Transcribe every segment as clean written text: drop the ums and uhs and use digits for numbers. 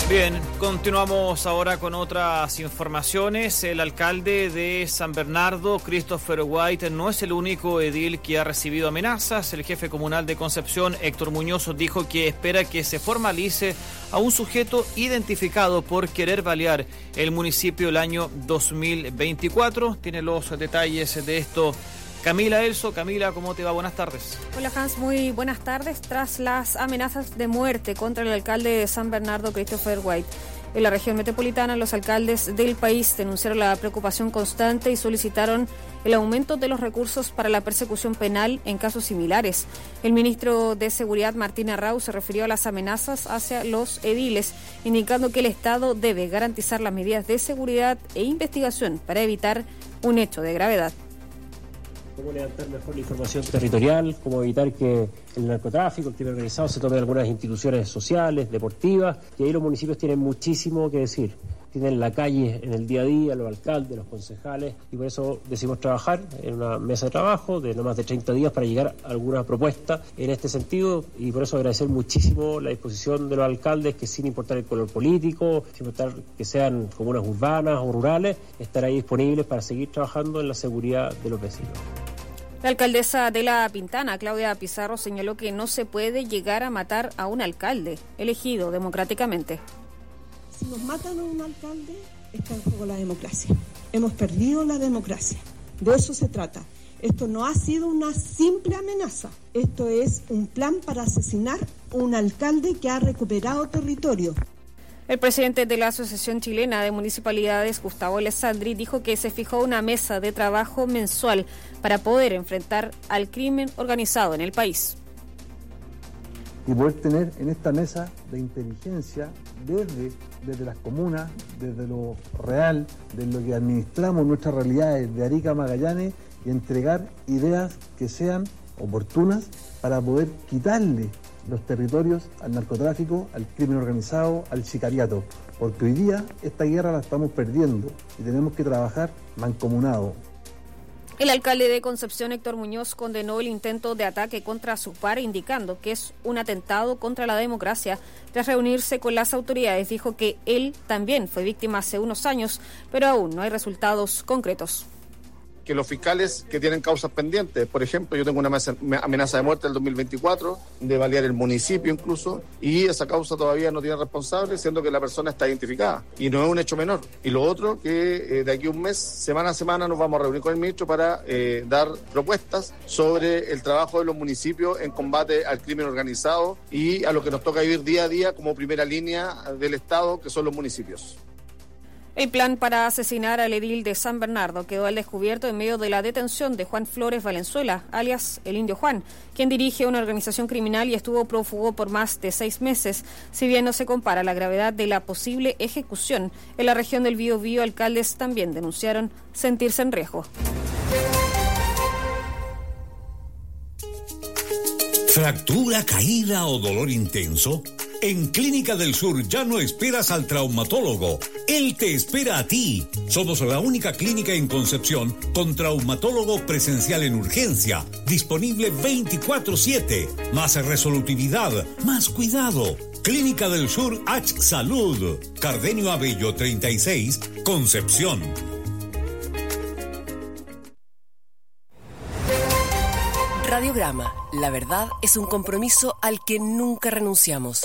Bien, continuamos ahora con otras informaciones. El alcalde de San Bernardo, Christopher White, no es el único edil que ha recibido amenazas. El jefe comunal de Concepción, Héctor Muñoz, dijo que espera que se formalice a un sujeto identificado por querer balear el municipio el año 2024. Tiene los detalles de esto Camila Elso. Camila, ¿cómo te va? Buenas tardes. Hola Hans, muy buenas tardes. Tras las amenazas de muerte contra el alcalde de San Bernardo, Christopher White, en la región metropolitana, los alcaldes del país denunciaron la preocupación constante y solicitaron el aumento de los recursos para la persecución penal en casos similares. El ministro de Seguridad, Martín Arrau, se refirió a las amenazas hacia los ediles, indicando que el Estado debe garantizar las medidas de seguridad e investigación para evitar un hecho de gravedad. Cómo levantar mejor la información territorial, cómo evitar que el narcotráfico, el crimen organizado se tome de algunas instituciones sociales, deportivas, y ahí los municipios tienen muchísimo que decir. Tienen la calle en el día a día, los alcaldes, los concejales, y por eso decidimos trabajar en una mesa de trabajo de no más de 30 días para llegar a alguna propuesta en este sentido, y por eso agradecer muchísimo la disposición de los alcaldes, que sin importar el color político, sin importar que sean comunas urbanas o rurales, estar ahí disponibles para seguir trabajando en la seguridad de los vecinos. La alcaldesa de La Pintana, Claudia Pizarro, señaló que no se puede llegar a matar a un alcalde elegido democráticamente. Si nos matan a un alcalde, está en juego la democracia. Hemos perdido la democracia. De eso se trata. Esto no ha sido una simple amenaza. Esto es un plan para asesinar a un alcalde que ha recuperado territorio. El presidente de la Asociación Chilena de Municipalidades, Gustavo Alessandri, dijo que se fijó una mesa de trabajo mensual para poder enfrentar al crimen organizado en el país. Y poder tener en esta mesa de inteligencia desde las comunas, desde lo real, de lo que administramos nuestras realidades de Arica a Magallanes, y entregar ideas que sean oportunas para poder quitarle los territorios al narcotráfico, al crimen organizado, al sicariato, porque hoy día esta guerra la estamos perdiendo y tenemos que trabajar mancomunado. El alcalde de Concepción, Héctor Muñoz, condenó el intento de ataque contra su par, indicando que es un atentado contra la democracia. Tras reunirse con las autoridades, dijo que él también fue víctima hace unos años, pero aún no hay resultados concretos. Que los fiscales que tienen causas pendientes, por ejemplo, yo tengo una amenaza de muerte del 2024, de balear el municipio incluso, y esa causa todavía no tiene responsable, siendo que la persona está identificada, y no es un hecho menor. Y lo otro, que de aquí a un mes, semana a semana, nos vamos a reunir con el ministro para dar propuestas sobre el trabajo de los municipios en combate al crimen organizado y a lo que nos toca vivir día a día como primera línea del Estado, que son los municipios. El plan para asesinar al edil de San Bernardo quedó al descubierto en medio de la detención de Juan Flores Valenzuela, alias el Indio Juan, quien dirige una organización criminal y estuvo prófugo por más de 6 meses. Si bien no se compara la gravedad de la posible ejecución, en la región del Biobío, alcaldes también denunciaron sentirse en riesgo. ¿Fractura, caída o dolor intenso? En Clínica del Sur ya no esperas al traumatólogo, él te espera a ti. Somos la única clínica en Concepción con traumatólogo presencial en urgencia, disponible 24/7, más resolutividad, más cuidado. Clínica del Sur H Salud, Cardenio Abello 36, Concepción. Radiograma, la verdad es un compromiso al que nunca renunciamos.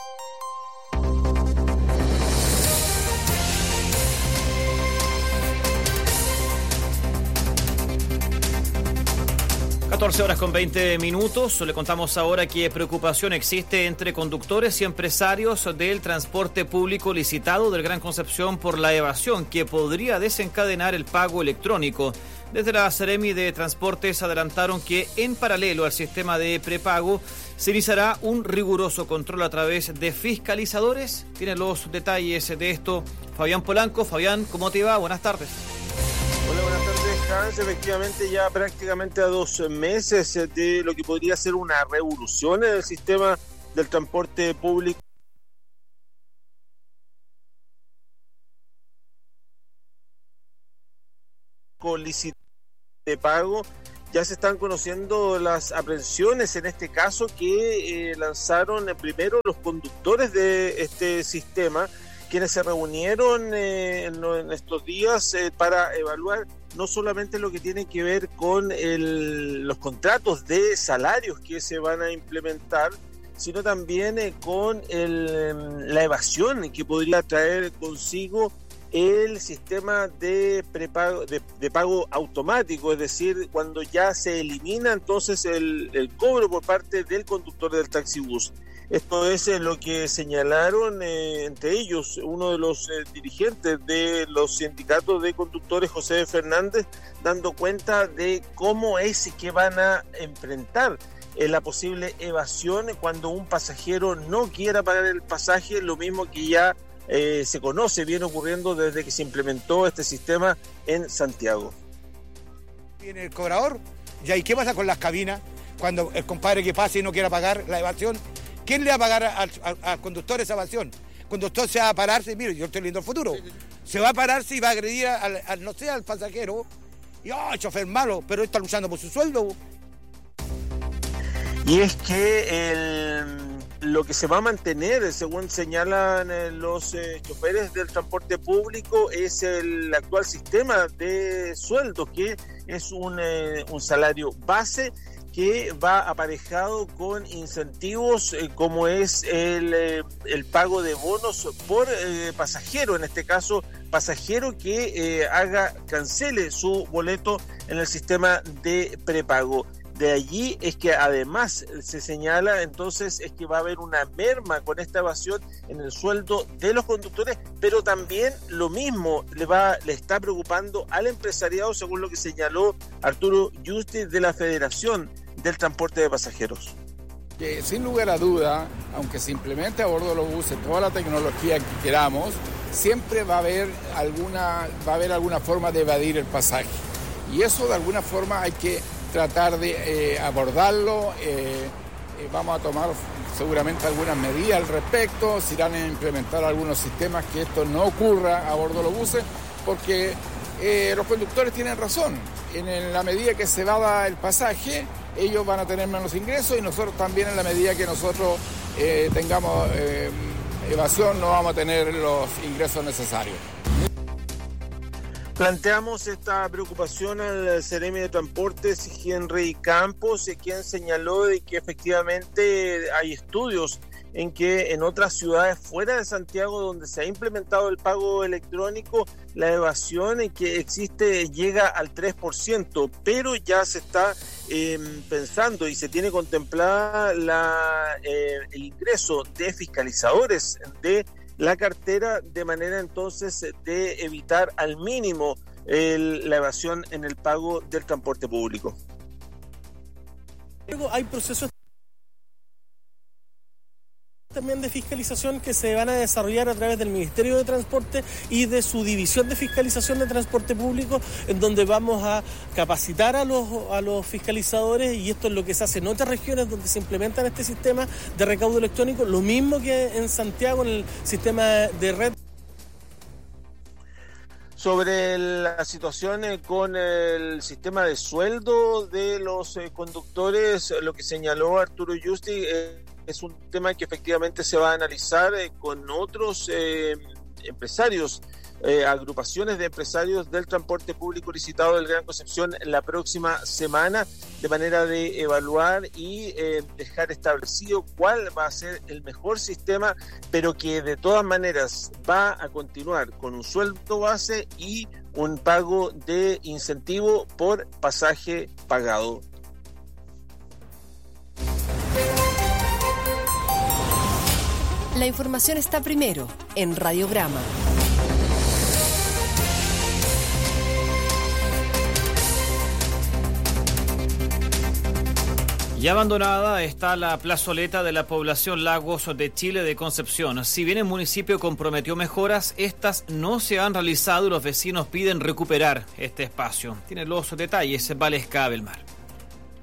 14:20. Le contamos ahora que preocupación existe entre conductores y empresarios del transporte público licitado del Gran Concepción por la evasión que podría desencadenar el pago electrónico. Desde la Seremi de Transportes adelantaron que en paralelo al sistema de prepago se iniciará un riguroso control a través de fiscalizadores. Tiene los detalles de esto Fabián Polanco. Fabián, ¿cómo te va? Buenas tardes. Hola, buenas tardes, Hans. Efectivamente, ya prácticamente a 2 meses de lo que podría ser una revolución en el sistema del transporte público licitado de pago, ya se están conociendo las aprehensiones en este caso que lanzaron primero los conductores de este sistema, quienes se reunieron en estos días para evaluar no solamente lo que tiene que ver con los contratos de salarios que se van a implementar, sino también con la evasión que podría traer consigo el sistema de prepago, de pago automático, es decir, cuando ya se elimina entonces el cobro por parte del conductor del taxibús. Esto es lo que señalaron entre ellos uno de los dirigentes de los sindicatos de conductores, José Fernández, dando cuenta de cómo es que van a enfrentar la posible evasión cuando un pasajero no quiera pagar el pasaje, lo mismo que ya se conoce, viene ocurriendo desde que se implementó este sistema en Santiago. Viene el cobrador, ¿y qué pasa con las cabinas? Cuando el compadre que pase y no quiera pagar la evasión, ¿quién le va a pagar al conductor esa evasión? El conductor se va a pararse, mire, yo estoy leyendo el futuro, se va a pararse y va a agredir al pasajero, y chofer malo, pero está luchando por su sueldo. Y es que lo que se va a mantener, según señalan los choferes del transporte público, es el actual sistema de sueldos, que es un salario base que va aparejado con incentivos como es el pago de bonos por pasajero, en este caso pasajero que cancele su boleto en el sistema de prepago. De allí es que además se señala entonces es que va a haber una merma con esta evasión en el sueldo de los conductores, pero también lo mismo le está preocupando al empresariado, según lo que señaló Arturo Yusti de la Federación del Transporte de Pasajeros. Que sin lugar a duda, aunque se implemente a bordo de los buses toda la tecnología que queramos, siempre va a haber alguna forma de evadir el pasaje. Y eso de alguna forma hay que tratar de abordarlo. Vamos a tomar seguramente algunas medidas al respecto, se irán a implementar algunos sistemas que esto no ocurra a bordo de los buses, porque los conductores tienen razón. En la medida que se evada el pasaje, ellos van a tener menos ingresos y nosotros también, en la medida que nosotros tengamos evasión, no vamos a tener los ingresos necesarios. Planteamos esta preocupación al Seremi de Transportes, Henry Campos, quien señaló de que efectivamente hay estudios en que en otras ciudades fuera de Santiago, donde se ha implementado el pago electrónico, la evasión que existe llega al 3%, pero ya se está pensando y se tiene contemplada el ingreso de fiscalizadores de la cartera, de manera entonces de evitar al mínimo la evasión en el pago del transporte público. Hay procesos también de fiscalización que se van a desarrollar a través del Ministerio de Transporte y de su División de Fiscalización de Transporte Público, en donde vamos a capacitar a los fiscalizadores, y esto es lo que se hace en otras regiones donde se implementan este sistema de recaudo electrónico, lo mismo que en Santiago en el sistema de red. Sobre la situación con el sistema de sueldo de los conductores, lo que señaló Arturo Yusti es un tema que efectivamente se va a analizar con otros empresarios, agrupaciones de empresarios del transporte público licitado del Gran Concepción la próxima semana, de manera de evaluar y dejar establecido cuál va a ser el mejor sistema, pero que de todas maneras va a continuar con un sueldo base y un pago de incentivo por pasaje pagado. La información está primero en Radiograma. Ya abandonada está la plazoleta de la población Lagos de Chile de Concepción. Si bien el municipio comprometió mejoras, estas no se han realizado y los vecinos piden recuperar este espacio. Tiene los detalles Valesca Belmar.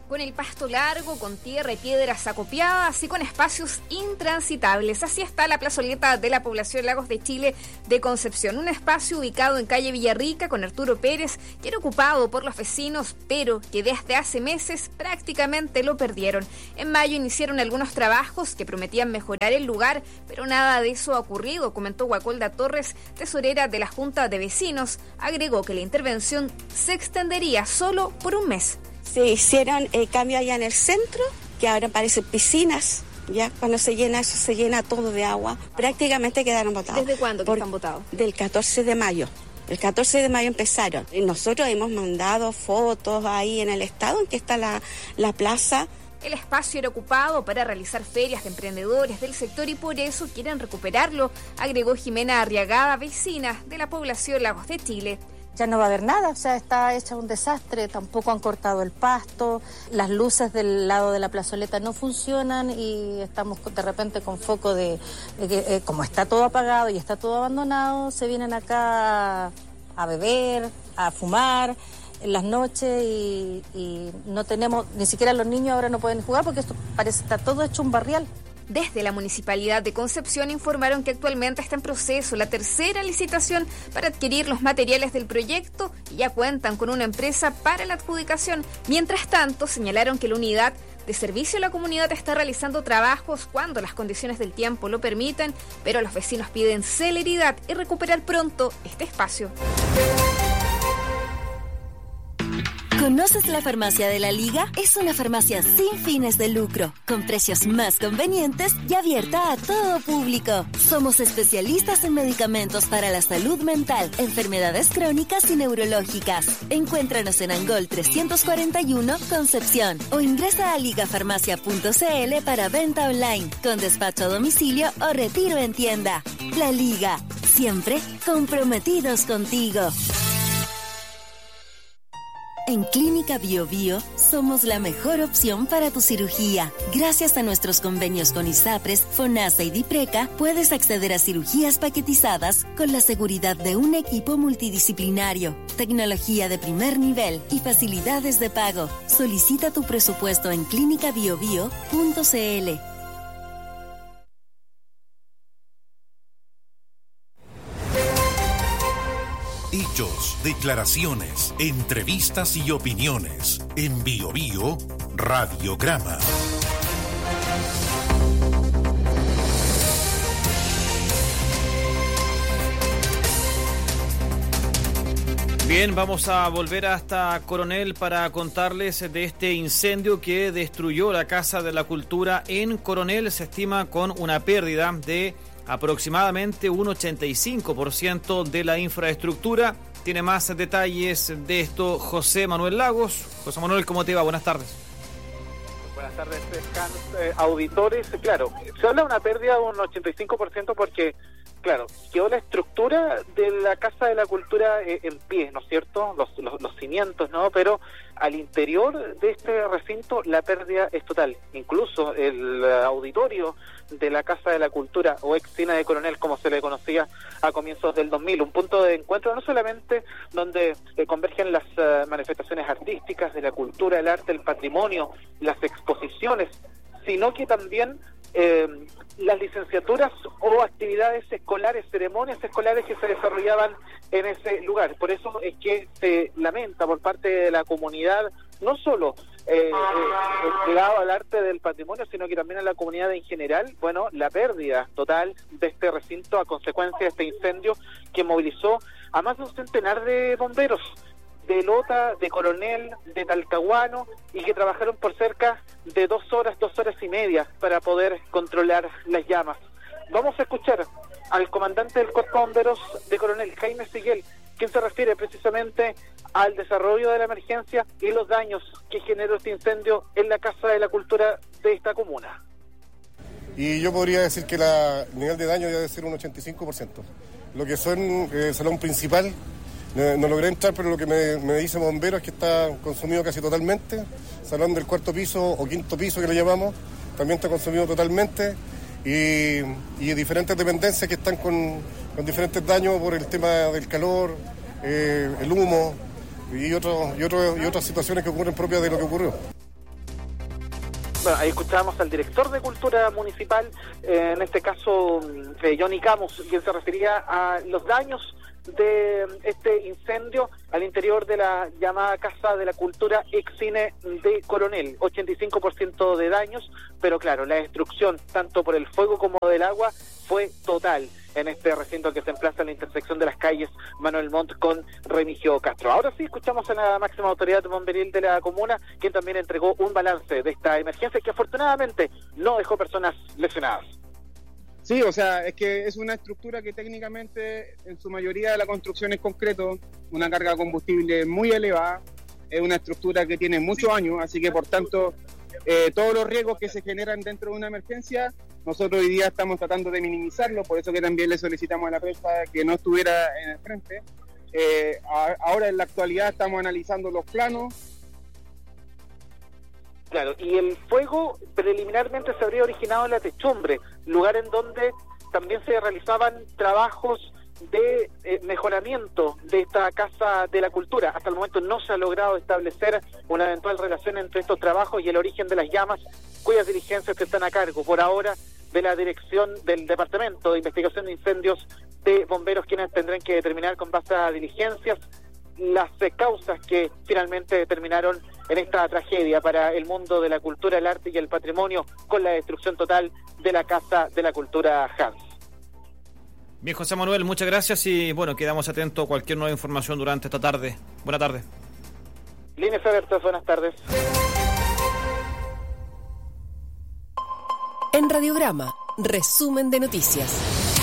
con el pasto largo, con tierra y piedras acopiadas y con espacios intransitables. Así está la plazoleta de la población Lagos de Chile de Concepción, un espacio ubicado en calle Villarrica con Arturo Pérez, que era ocupado por los vecinos, pero que desde hace meses prácticamente lo perdieron. En mayo iniciaron algunos trabajos que prometían mejorar el lugar, pero nada de eso ha ocurrido, comentó Guacolda Torres, tesorera de la Junta de Vecinos. Agregó que la intervención se extendería solo por un mes. Se hicieron cambios allá en el centro, que ahora parecen piscinas. Ya cuando se llena eso, se llena todo de agua. Prácticamente quedaron botados. ¿Desde cuándo que están botados? Del 14 de mayo. El 14 de mayo empezaron. Y nosotros hemos mandado fotos ahí en el estado en que está la plaza. El espacio era ocupado para realizar ferias de emprendedores del sector y por eso quieren recuperarlo, agregó Jimena Arriagada, vecina de la población Lagos de Chile. Ya no va a haber nada, o sea, está hecho un desastre, tampoco han cortado el pasto, las luces del lado de la plazoleta no funcionan y estamos de repente con foco de que como está todo apagado y está todo abandonado, se vienen acá a beber, a fumar en las noches y no tenemos, ni siquiera los niños ahora no pueden jugar porque esto parece está todo hecho un barrial. Desde la Municipalidad de Concepción informaron que actualmente está en proceso la tercera licitación para adquirir los materiales del proyecto y ya cuentan con una empresa para la adjudicación. Mientras tanto, señalaron que la unidad de servicio a la comunidad está realizando trabajos cuando las condiciones del tiempo lo permitan, pero los vecinos piden celeridad y recuperar pronto este espacio. ¿Conoces la Farmacia de la Liga? Es una farmacia sin fines de lucro, con precios más convenientes y abierta a todo público. Somos especialistas en medicamentos para la salud mental, enfermedades crónicas y neurológicas. Encuéntranos en Angol 341, Concepción, o ingresa a ligafarmacia.cl para venta online, con despacho a domicilio o retiro en tienda. La Liga, siempre comprometidos contigo. En Clínica Bio Bio somos la mejor opción para tu cirugía. Gracias a nuestros convenios con ISAPRES, FONASA y DIPRECA, puedes acceder a cirugías paquetizadas con la seguridad de un equipo multidisciplinario, tecnología de primer nivel y facilidades de pago. Solicita tu presupuesto en clinicabiobio.cl. Hechos, declaraciones, entrevistas y opiniones. En Bio Bio, Radiograma. Bien, vamos a volver hasta Coronel para contarles de este incendio que destruyó la Casa de la Cultura en Coronel. Se estima con una pérdida de aproximadamente un 85% de la infraestructura. Tiene más detalles de esto José Manuel Lagos. José Manuel, ¿cómo te va? Buenas tardes. Buenas tardes, auditores. Claro, se habla de una pérdida de un 85% porque, claro, quedó la estructura de la Casa de la Cultura en pie, ¿no es cierto? Los cimientos, ¿no? Pero al interior de este recinto la pérdida es total. Incluso el auditorio de la Casa de la Cultura, o ex Cine de Coronel, como se le conocía a comienzos del 2000, un punto de encuentro no solamente donde convergen las manifestaciones artísticas, de la cultura, el arte, el patrimonio, las exposiciones, sino que también las licenciaturas o actividades escolares, ceremonias escolares que se desarrollaban en ese lugar. Por eso es que se lamenta por parte de la comunidad, no solo ligado al arte del patrimonio, sino que también a la comunidad en general, bueno, la pérdida total de este recinto a consecuencia de este incendio que movilizó a más de un centenar de bomberos de Lota, de Coronel, de Talcahuano, y que trabajaron por cerca de 2 horas y media para poder controlar las llamas. Vamos a escuchar al comandante del Cuerpo de Bomberos de Coronel, Jaime Siguel, quien se refiere precisamente al desarrollo de la emergencia y los daños que generó este incendio en la Casa de la Cultura de esta comuna. Y yo podría decir que el nivel de daño debe ser un 85%. Lo que son el salón principal, no logré entrar, pero lo que me dice bomberos es que está consumido casi totalmente. Salón del 4º piso o 5º piso que le llamamos, también está consumido totalmente. Y diferentes dependencias que están con diferentes daños por el tema del calor, el humo y otras situaciones que ocurren propias de lo que ocurrió. Bueno, ahí escuchábamos al director de Cultura Municipal, en este caso Johnny Camus, quien se refería a los daños de este incendio al interior de la llamada Casa de la Cultura ex-cine de Coronel. 85% de daños, pero claro, la destrucción tanto por el fuego como del agua fue total en este recinto que se emplaza en la intersección de las calles Manuel Montt con Remigio Castro. Ahora sí escuchamos a la máxima autoridad bomberil de la comuna, quien también entregó un balance de esta emergencia que afortunadamente no dejó personas lesionadas. Sí, o sea, es que es una estructura que técnicamente en su mayoría de la construcción es concreto, una carga de combustible muy elevada, es una estructura que tiene muchos años, así que por tanto todos los riesgos que se generan dentro de una emergencia, nosotros hoy día estamos tratando de minimizarlo, por eso que también le solicitamos a la prensa que no estuviera en el frente. Ahora en la actualidad estamos analizando los planos. Claro, y el fuego preliminarmente se habría originado en la techumbre, lugar en donde también se realizaban trabajos de mejoramiento de esta Casa de la Cultura. Hasta el momento no se ha logrado establecer una eventual relación entre estos trabajos y el origen de las llamas, cuyas diligencias están a cargo por ahora de la dirección del Departamento de Investigación de Incendios de Bomberos, quienes tendrán que determinar con base a diligencias las causas que finalmente determinaron en esta tragedia para el mundo de la cultura, el arte y el patrimonio, con la destrucción total de la Casa de la Cultura Hans. Bien, José Manuel, muchas gracias y bueno, quedamos atentos a cualquier nueva información durante esta tarde. Buenas tardes. Líneas abiertas, buenas tardes. En Radiograma, resumen de noticias.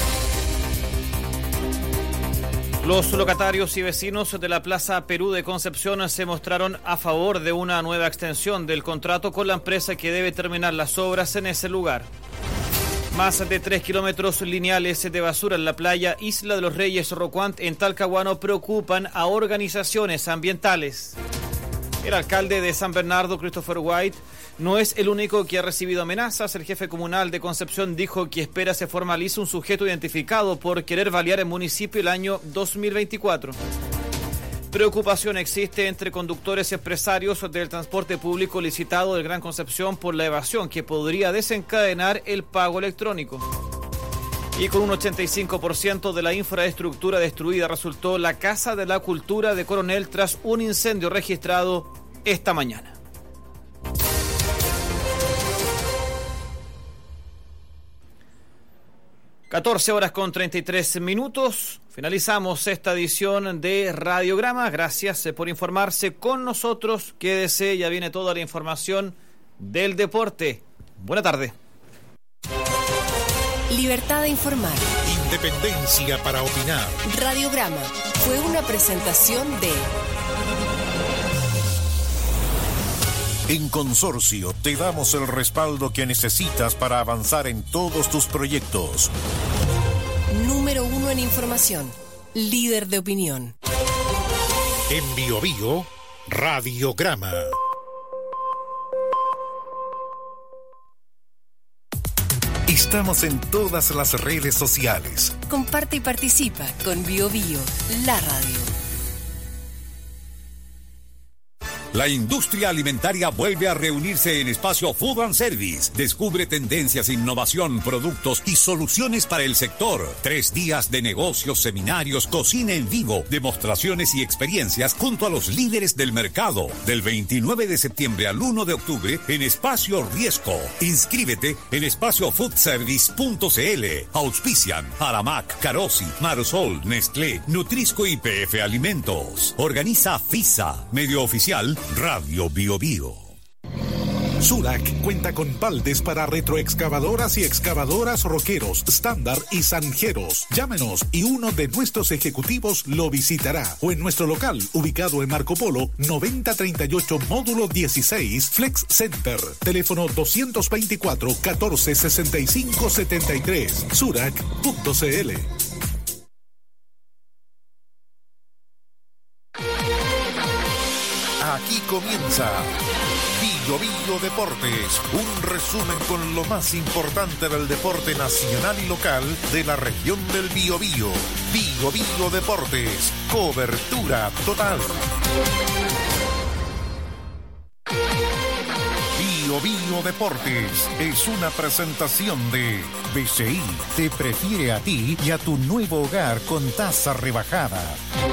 Los locatarios y vecinos de la Plaza Perú de Concepción se mostraron a favor de una nueva extensión del contrato con la empresa que debe terminar las obras en ese lugar. Más de 3 kilómetros lineales de basura en la playa Isla de los Reyes Rocuant en Talcahuano preocupan a organizaciones ambientales. El alcalde de San Bernardo, Christopher White, no es el único que ha recibido amenazas. El jefe comunal de Concepción dijo que espera se formalice un sujeto identificado por querer balear el municipio el año 2024. Preocupación existe entre conductores y empresarios del transporte público licitado del Gran Concepción por la evasión que podría desencadenar el pago electrónico. Y con un 85% de la infraestructura destruida resultó la Casa de la Cultura de Coronel tras un incendio registrado esta mañana. (14:33). Finalizamos esta edición de Radiograma. Gracias por informarse con nosotros. Quédese, ya viene toda la información del deporte. Buena tarde. Libertad de informar. Independencia para opinar. Radiograma fue una presentación de... En Consorcio te damos el respaldo que necesitas para avanzar en todos tus proyectos. Número 1 en información. Líder de opinión. En Biobío, Radiograma. Estamos en todas las redes sociales. Comparte y participa con Biobío, la radio. La industria alimentaria vuelve a reunirse en Espacio Food and Service. Descubre tendencias, innovación, productos y soluciones para el sector. 3 días de negocios, seminarios, cocina en vivo, demostraciones y experiencias junto a los líderes del mercado. Del 29 de septiembre al 1 de octubre en Espacio Riesco. Inscríbete en espaciofoodservice.cl. Auspician Aramac, Carosi, Marsol, Nestlé, Nutrisco y PF Alimentos. Organiza FISA, medio oficial Radio Biobío. Surac cuenta con baldes para retroexcavadoras y excavadoras Roqueros, Estándar y Zanjeros. Llámenos y uno de nuestros ejecutivos lo visitará. O en nuestro local, ubicado en Marco Polo, 9038 Módulo 16, Flex Center. Teléfono 224 14 65 73. Surac.cl. Aquí comienza Biobío Deportes, un resumen con lo más importante del deporte nacional y local de la región del Biobío. Biobío Deportes, cobertura total. Bio Deportes es una presentación de BCI. Te prefiere a ti y a tu nuevo hogar con tasa rebajada.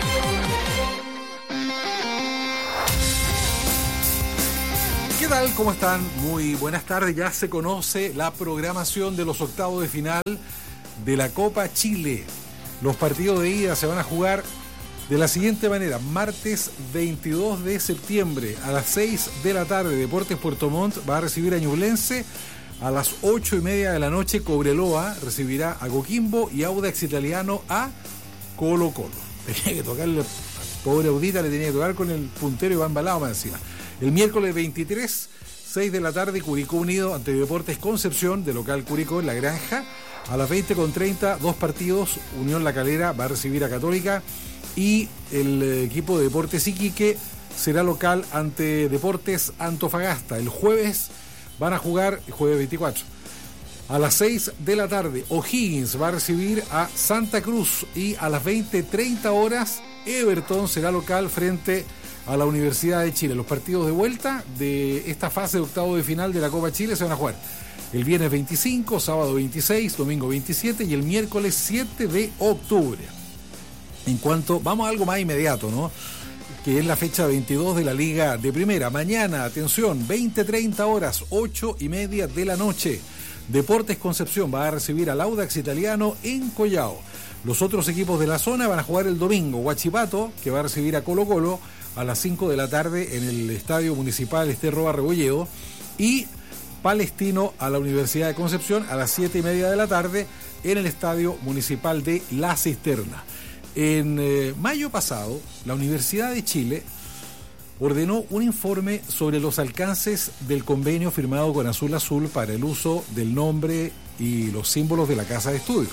¿Qué tal? ¿Cómo están? Muy buenas tardes. Ya se conoce la programación de los octavos de final de la Copa Chile. Los partidos de ida se van a jugar de la siguiente manera: martes 22 de septiembre a las 6 de la tarde, Deportes Puerto Montt va a recibir a Ñublense. A las 8:30 de la noche, Cobreloa recibirá a Coquimbo y Audax Italiano a Colo Colo. Tenía que tocarle, pobre Audita, le tenía que tocar con el puntero Iván Balao más encima. El miércoles 23, 6 de la tarde, Curicó Unido ante Deportes Concepción, de local Curicó en La Granja. A las 20:30, dos partidos, Unión La Calera va a recibir a Católica. Y el equipo de Deportes Iquique será local ante Deportes Antofagasta. El jueves van a jugar, el jueves 24, a las 6 de la tarde, O'Higgins va a recibir a Santa Cruz. Y a las 20:30 horas, Everton será local frente a la Universidad de Chile. Los partidos de vuelta de esta fase de octavo de final de la Copa Chile se van a jugar el viernes 25, sábado 26, domingo 27 y el miércoles 7 de octubre. En cuanto, vamos a algo más inmediato, ¿no? Que es la fecha 22 de la Liga de Primera. Mañana, atención, 20:30 horas, 8:30 de la noche. Deportes Concepción va a recibir al Audax Italiano en Collao. Los otros equipos de la zona van a jugar el domingo. Huachipato, que va a recibir a Colo Colo a las 5 de la tarde en el Estadio Municipal Esterroa Rebolledo. Y Palestino a la Universidad de Concepción a las 7:30 de la tarde en el Estadio Municipal de La Cisterna. En mayo pasado, la Universidad de Chile ordenó un informe sobre los alcances del convenio firmado con Azul Azul para el uso del nombre y los símbolos de la Casa de Estudios.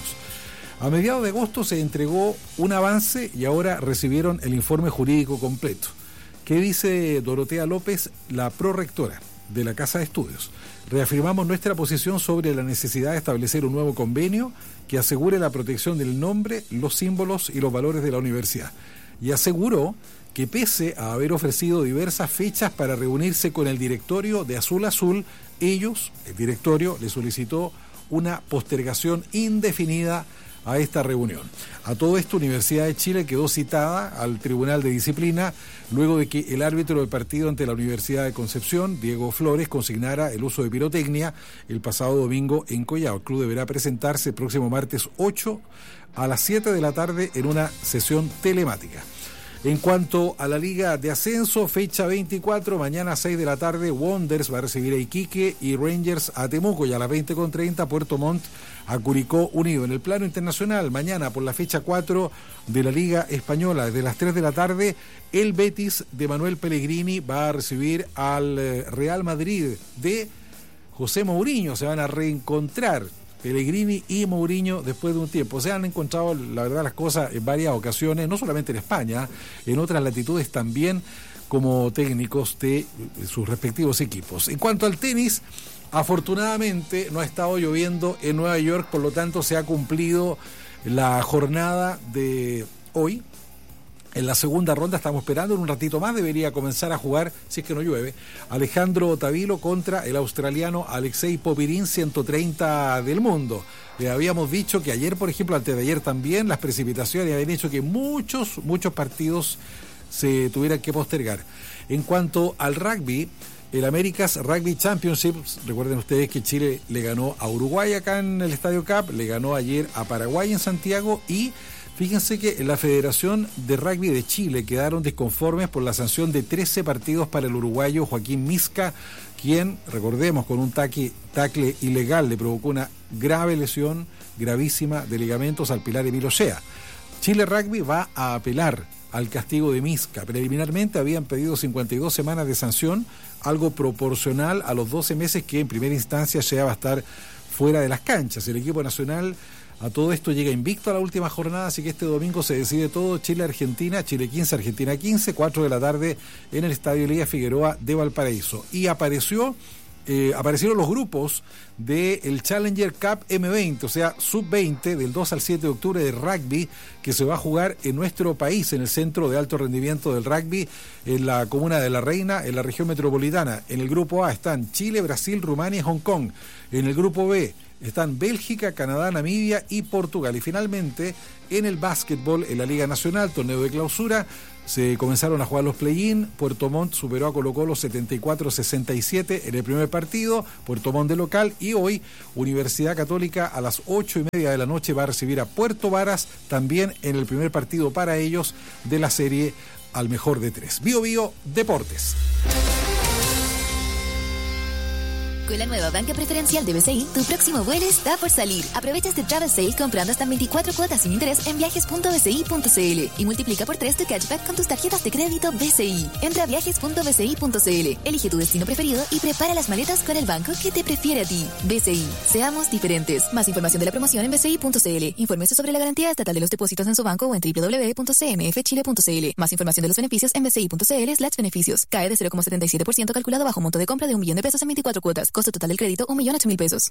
A mediados de agosto se entregó un avance y ahora recibieron el informe jurídico completo. ¿Qué dice Dorotea López, la prorectora de la Casa de Estudios? Reafirmamos nuestra posición sobre la necesidad de establecer un nuevo convenio que asegure la protección del nombre, los símbolos y los valores de la universidad. Y aseguró que pese a haber ofrecido diversas fechas para reunirse con el directorio de Azul Azul, ellos, el directorio, le solicitó una postergación indefinida a esta reunión. A todo esto, Universidad de Chile quedó citada al Tribunal de Disciplina luego de que el árbitro del partido ante la Universidad de Concepción, Diego Flores, consignara el uso de pirotecnia el pasado domingo en Collao. El club deberá presentarse el próximo martes 8 a las 7 de la tarde en una sesión telemática. En cuanto a la Liga de Ascenso, fecha 24, mañana 6 de la tarde, Wanderers va a recibir a Iquique y Rangers a Temuco, y a las 20:30, Puerto Montt a Curicó Unido. En el plano internacional, mañana por la fecha 4 de la Liga Española, desde las 3 de la tarde, el Betis de Manuel Pellegrini va a recibir al Real Madrid de José Mourinho. Se van a reencontrar Pellegrini y Mourinho después de un tiempo. Se han encontrado, la verdad, las cosas en varias ocasiones, no solamente en España, en otras latitudes también, como técnicos de sus respectivos equipos. En cuanto al tenis, afortunadamente no ha estado lloviendo en Nueva York, por lo tanto se ha cumplido la jornada de hoy. En la segunda ronda estamos esperando, en un ratito más debería comenzar a jugar, si es que no llueve, Alejandro Tavilo contra el australiano Alexei Popirín, 130 del mundo. Le habíamos dicho que ayer, por ejemplo, antes de ayer también, las precipitaciones habían hecho que muchos partidos se tuvieran que postergar. En cuanto al rugby, el America's Rugby Championship, recuerden ustedes que Chile le ganó a Uruguay acá en el Estadio Cap, le ganó ayer a Paraguay en Santiago, y fíjense que en la Federación de Rugby de Chile quedaron desconformes por la sanción de 13 partidos para el uruguayo Joaquín Misca, quien, recordemos, con un tacle ilegal le provocó una grave lesión, gravísima, de ligamentos al pilar Emilio Sea. Chile Rugby va a apelar al castigo de Misca. Preliminarmente habían pedido 52 semanas de sanción, algo proporcional a los 12 meses que en primera instancia Sea va a estar fuera de las canchas. El equipo nacional a todo esto llega invicto a la última jornada, así que este domingo se decide todo. Chile-Argentina, Chile 15, Argentina 15, 4 de la tarde en el Estadio Elías Figueroa de Valparaíso. Y apareció aparecieron los grupos del Challenger Cup M20, o sea, sub-20, del 2 al 7 de octubre de rugby, que se va a jugar en nuestro país, en el Centro de Alto Rendimiento del Rugby, en la comuna de La Reina, en la región metropolitana. En el grupo A están Chile, Brasil, Rumania y Hong Kong. En el grupo B están Bélgica, Canadá, Namibia y Portugal. Y finalmente, en el básquetbol, en la Liga Nacional, torneo de clausura, se comenzaron a jugar los play-in. Puerto Montt superó a Colo-Colo 74-67 en el primer partido, Puerto Montt de local, y hoy Universidad Católica a las 8:30 de la noche va a recibir a Puerto Varas, también en el primer partido para ellos de la serie al mejor de 3. Bio Bio Deportes. Con la nueva banca preferencial de BCI, tu próximo vuelo está por salir. Aprovecha este Travel Sale comprando hasta 24 cuotas sin interés en viajes.bci.cl y multiplica por 3 tu cashback con tus tarjetas de crédito BCI. Entra a viajes.bci.cl, elige tu destino preferido y prepara las maletas con el banco que te prefiere a ti. BCI, seamos diferentes. Más información de la promoción en bci.cl. Infórmese sobre la garantía estatal de los depósitos en su banco o en www.cmfchile.cl. Más información de los beneficios en bci.cl/beneficios. Cae de 0,77% calculado bajo monto de compra de $1.000.000 en 24 cuotas. Costo total del crédito, $1.008.000.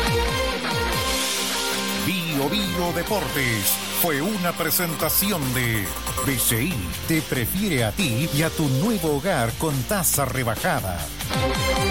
Bio Bio Deportes fue una presentación de BCI. Te prefiere a ti y a tu nuevo hogar con tasa rebajada.